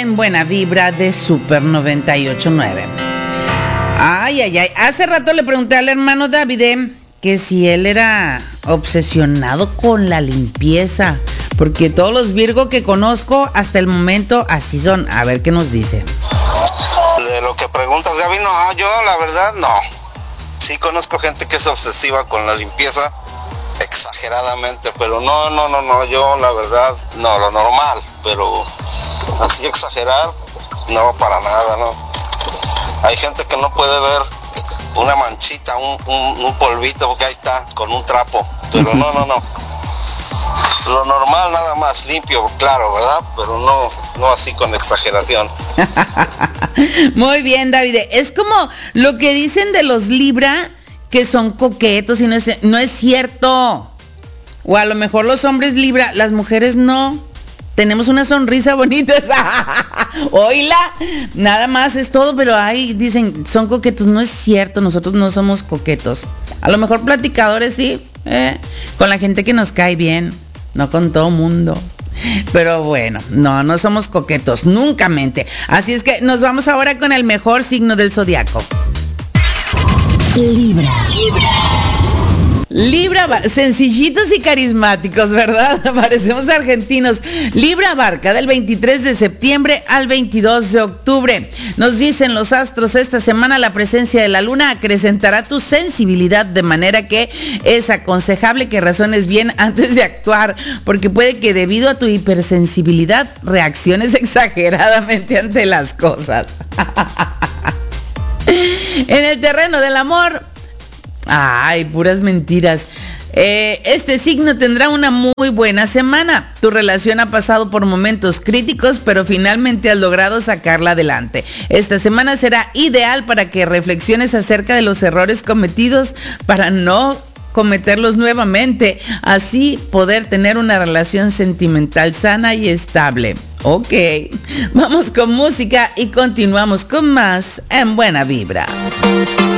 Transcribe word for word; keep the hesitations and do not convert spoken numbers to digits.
en Buena Vibra de Super noventa y ocho punto nueve. Ay, ay, ay. Hace rato le pregunté al hermano David que si él era obsesionado con la limpieza, porque todos los Virgo que conozco hasta el momento así son. A ver qué nos dice. De lo que preguntas, Gaby, no, yo la verdad no. Sí conozco gente que es obsesiva con la limpieza, exageradamente, pero no, no, no, no, yo la verdad, no, lo normal, pero así exagerar, no, para nada, no. Hay gente que no puede ver una manchita, un, un, un polvito, porque ahí está, con un trapo, pero no, no, no. Lo normal nada más, limpio, claro, ¿verdad? Pero no, no así con exageración. Muy bien, David. Es como lo que dicen de los Libra, que son coquetos y no es, no es cierto. O a lo mejor los hombres Libra, las mujeres no. Tenemos una sonrisa bonita. Oíla, nada más es todo, pero ahí dicen, son coquetos. No es cierto, nosotros no somos coquetos. A lo mejor platicadores sí, eh, con la gente que nos cae bien, no con todo mundo. Pero bueno, no, no somos coquetos, nunca mente. Así es que nos vamos ahora con el mejor signo del zodiaco. Libra. Libra. Libra, sencillitos y carismáticos, ¿verdad? Parecemos argentinos. Libra abarca del veintitrés de septiembre al veintidós de octubre. Nos dicen los astros, esta semana la presencia de la luna acrecentará tu sensibilidad, de manera que es aconsejable que razones bien antes de actuar, porque puede que debido a tu hipersensibilidad reacciones exageradamente ante las cosas. En el terreno del amor, ay, puras mentiras. Eh, este signo tendrá una muy buena semana. Tu relación ha pasado por momentos críticos, pero finalmente has logrado sacarla adelante. Esta semana será ideal para que reflexiones acerca de los errores cometidos para no cometerlos nuevamente, así poder tener una relación sentimental sana y estable. Ok, vamos con música y continuamos con más en Buena Vibra.